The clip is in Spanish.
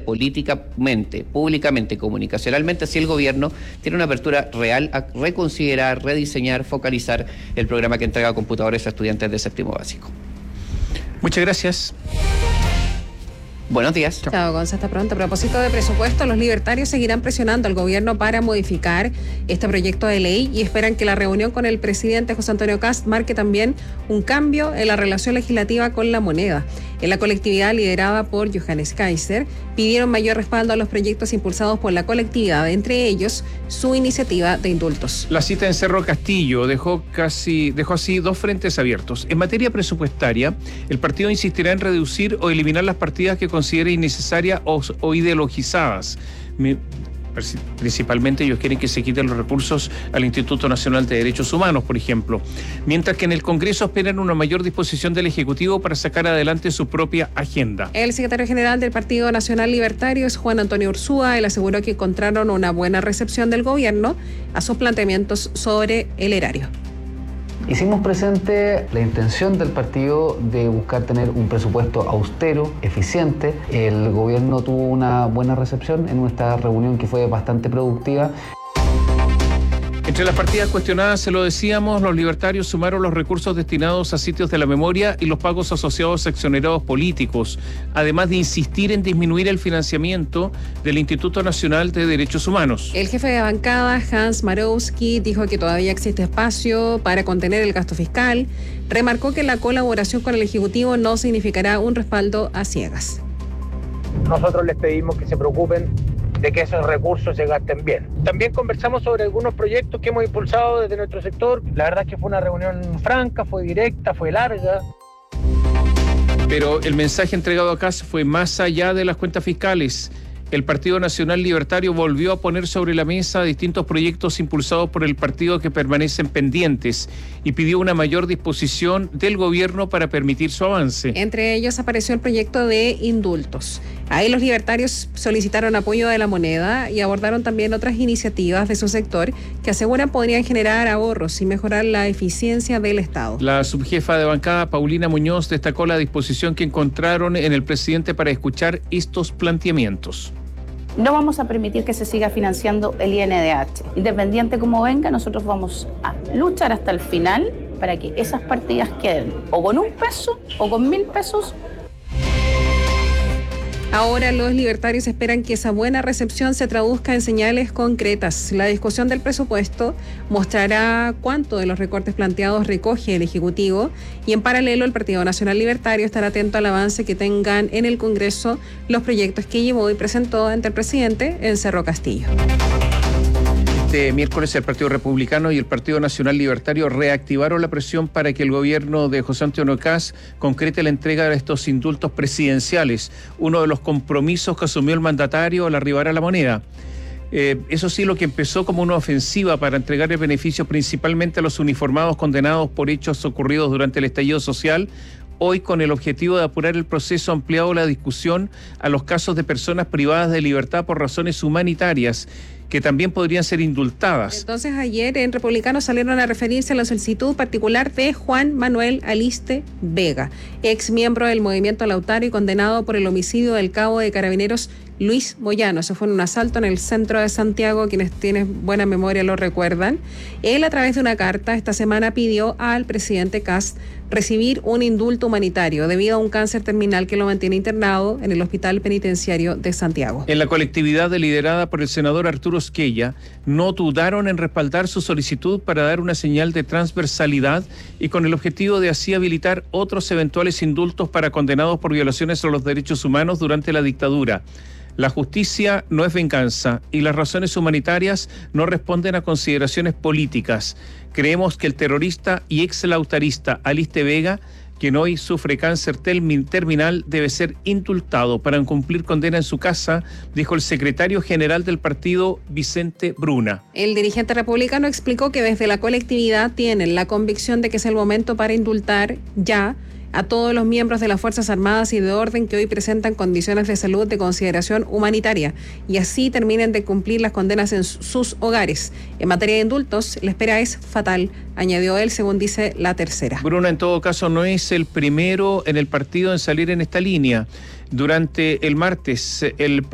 entender políticamente, públicamente, comunicacionalmente si el gobierno tiene una apertura real a reconsiderar, rediseñar, focalizar el programa que entrega computadores a estudiantes de séptimo básico. Muchas gracias. Buenos días. Chao, Gonza, hasta pronto. A propósito de presupuesto, los libertarios seguirán presionando al gobierno para modificar este proyecto de ley y esperan que la reunión con el presidente José Antonio Kast marque también un cambio en la relación legislativa con la moneda. En la colectividad liderada por Johannes Kaiser, pidieron mayor respaldo a los proyectos impulsados por la colectividad, entre ellos su iniciativa de indultos. La cita en Cerro Castillo dejó así dos frentes abiertos. En materia presupuestaria, el partido insistirá en reducir o eliminar las partidas que considere innecesarias o ideologizadas. Principalmente ellos quieren que se quiten los recursos al Instituto Nacional de Derechos Humanos, por ejemplo. Mientras que en el Congreso esperan una mayor disposición del Ejecutivo para sacar adelante su propia agenda. El secretario general del Partido Nacional Libertario es Juan Antonio Ursúa. Él aseguró que encontraron una buena recepción del gobierno a sus planteamientos sobre el erario. Hicimos presente la intención del partido de buscar tener un presupuesto austero, eficiente. El gobierno tuvo una buena recepción en nuestra reunión que fue bastante productiva. Entre las partidas cuestionadas, se lo decíamos, los libertarios sumaron los recursos destinados a sitios de la memoria y los pagos asociados a exonerados políticos, además de insistir en disminuir el financiamiento del Instituto Nacional de Derechos Humanos. El jefe de bancada, Hans Marowski, dijo que todavía existe espacio para contener el gasto fiscal. Remarcó que la colaboración con el Ejecutivo no significará un respaldo a ciegas. Nosotros les pedimos que se preocupen de que esos recursos se gasten bien. También conversamos sobre algunos proyectos que hemos impulsado desde nuestro sector. La verdad es que fue una reunión franca, fue directa, fue larga. Pero el mensaje entregado acá fue más allá de las cuentas fiscales. El Partido Nacional Libertario volvió a poner sobre la mesa distintos proyectos impulsados por el partido que permanecen pendientes y pidió una mayor disposición del gobierno para permitir su avance. Entre ellos apareció el proyecto de indultos. Ahí los libertarios solicitaron apoyo de la moneda y abordaron también otras iniciativas de su sector que aseguran podrían generar ahorros y mejorar la eficiencia del Estado. La subjefa de bancada, Paulina Muñoz, destacó la disposición que encontraron en el presidente para escuchar estos planteamientos. No vamos a permitir que se siga financiando el INDH. Independiente como venga, nosotros vamos a luchar hasta el final para que esas partidas queden o con $1 o con 1.000 pesos. Ahora los libertarios esperan que esa buena recepción se traduzca en señales concretas. La discusión del presupuesto mostrará cuánto de los recortes planteados recoge el Ejecutivo y en paralelo el Partido Nacional Libertario estará atento al avance que tengan en el Congreso los proyectos que llevó y presentó ante el presidente en Cerro Castillo. Este miércoles el Partido Republicano y el Partido Nacional Libertario reactivaron la presión para que el gobierno de José Antonio Kast concrete la entrega de estos indultos presidenciales, uno de los compromisos que asumió el mandatario al arribar a la moneda. Eso sí, lo que empezó como una ofensiva para entregar el beneficio principalmente a los uniformados condenados por hechos ocurridos durante el estallido social, hoy con el objetivo de apurar el proceso ha ampliado la discusión a los casos de personas privadas de libertad por razones humanitarias, que también podrían ser indultadas. Entonces ayer en Republicanos salieron a referirse a la solicitud particular de Juan Manuel Aliste Vega, ex miembro del Movimiento Lautaro y condenado por el homicidio del cabo de Carabineros Luis Moyano. Eso fue en un asalto en el centro de Santiago, quienes tienen buena memoria lo recuerdan. Él a través de una carta esta semana pidió al presidente Kast recibir un indulto humanitario debido a un cáncer terminal que lo mantiene internado en el Hospital Penitenciario de Santiago. En la colectividad liderada por el senador Arturo Esquella, no dudaron en respaldar su solicitud para dar una señal de transversalidad y con el objetivo de así habilitar otros eventuales indultos para condenados por violaciones a los derechos humanos durante la dictadura. La justicia no es venganza y las razones humanitarias no responden a consideraciones políticas. Creemos que el terrorista y exlautarista Aliste Vega, quien hoy sufre cáncer terminal, debe ser indultado para cumplir condena en su casa, dijo el secretario general del partido, Vicente Bruna. El dirigente republicano explicó que desde la colectividad tienen la convicción de que es el momento para indultar ya a todos los miembros de las Fuerzas Armadas y de Orden que hoy presentan condiciones de salud de consideración humanitaria y así terminen de cumplir las condenas en sus hogares. En materia de indultos, la espera es fatal, añadió él, según dice La Tercera. Bruna, en todo caso, no es el primero en el partido en salir en esta línea. Durante el martes, el